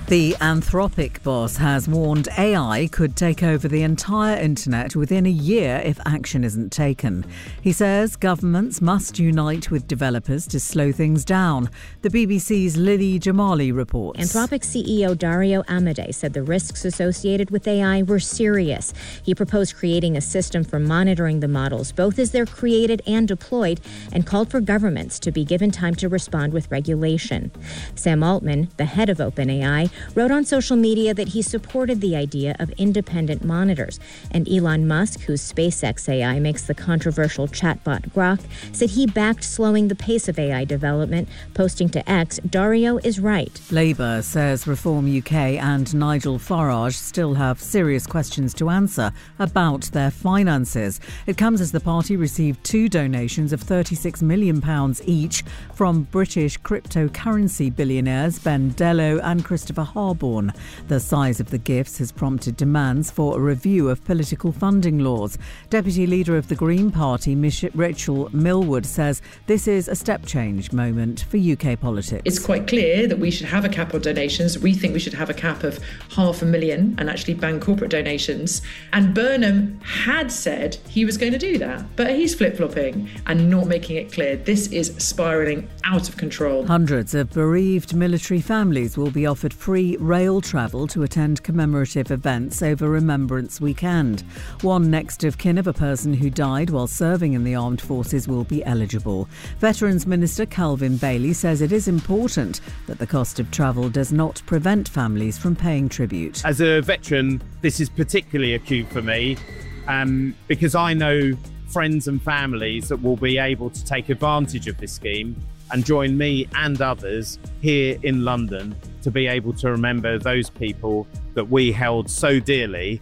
The Anthropic boss has warned AI could take over the entire internet within a year if action isn't taken. He says governments must unite with developers to slow things down. The BBC's Lily Jamali reports. Anthropic CEO Dario Amodei said the risks associated with AI were serious. He proposed creating a system for monitoring the models, both as they're created and deployed, and called for governments to be given time to respond with regulation. Sam Altman, the head of OpenAI, wrote on social media that he supported the idea of independent monitors. And Elon Musk, whose SpaceX AI makes the controversial chatbot Grok, said he backed slowing the pace of AI development, posting to X, "Dario is right." Labour says Reform UK and Nigel Farage still have serious questions to answer about their finances. It comes as the party received two donations of £36 million each from British cryptocurrency billionaires Ben Dello and Christopher Harborne. The size of the gifts has prompted demands for a review of political funding laws. Deputy Leader of the Green Party, Rachel Millward, says this is a step change moment for UK politics. It's quite clear that we should have a cap on donations. We think we should have a cap of $500,000 and actually ban corporate donations. And Burnham had said he was going to do that, but he's flip-flopping and not making it clear. This is spiralling out of control. Hundreds of bereaved military families will be offered free rail travel to attend commemorative events over Remembrance Weekend. One next of kin of a person who died while serving in the armed forces will be eligible. Veterans Minister Calvin Bailey says it is important that the cost of travel does not prevent families from paying tribute. As a veteran, this is particularly acute for me because I know friends and families that will be able to take advantage of this scheme and join me and others here in London to be able to remember those people that we held so dearly,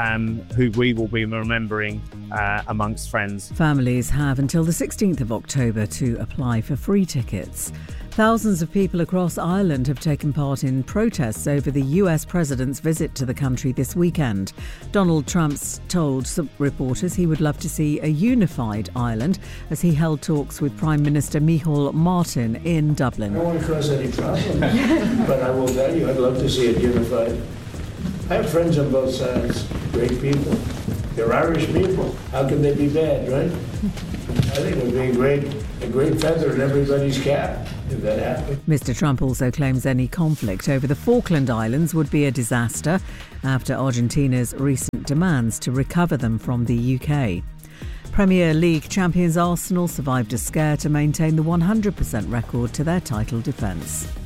who we will be remembering amongst friends. Families have until the 16th of October to apply for free tickets. Thousands of people across Ireland have taken part in protests over the US president's visit to the country this weekend. Donald Trump's told some reporters he would love to see a unified Ireland as he held talks with Prime Minister Micheál Martin in Dublin. I don't want to cause any problems, but I will tell you, I'd love to see it unified. I have friends on both sides, great people. They're Irish people. How can they be bad, right? I think it would be a great feather in everybody's cap if that happened. Mr. Trump also claims any conflict over the Falkland Islands would be a disaster after Argentina's recent demands to recover them from the UK. Premier League champions Arsenal survived a scare to maintain the 100% record to their title defence.